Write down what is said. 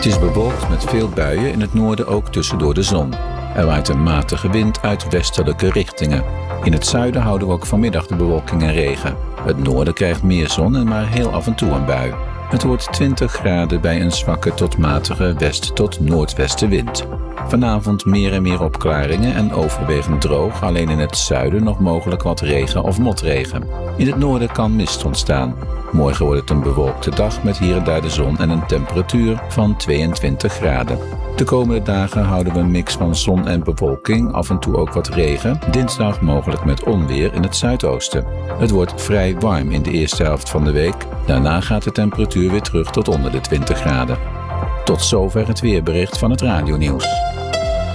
is bewolkt met veel buien, in het noorden ook tussendoor de zon. Er waait een matige wind uit westelijke richtingen. In het zuiden houden we ook vanmiddag de bewolking en regen. Het noorden krijgt meer zon en maar heel af en toe een bui. Het wordt 20 graden bij een zwakke tot matige west- tot noordwestenwind. Vanavond meer en meer opklaringen en overwegend droog, alleen in het zuiden nog mogelijk wat regen of motregen. In het noorden kan mist ontstaan. Morgen wordt het een bewolkte dag met hier en daar de zon en een temperatuur van 22 graden. De komende dagen houden we een mix van zon en bewolking, af en toe ook wat regen. Dinsdag mogelijk met onweer in het zuidoosten. Het wordt vrij warm in de eerste helft van de week. Daarna gaat de temperatuur weer terug tot onder de 20 graden. Tot zover het weerbericht van het radionieuws.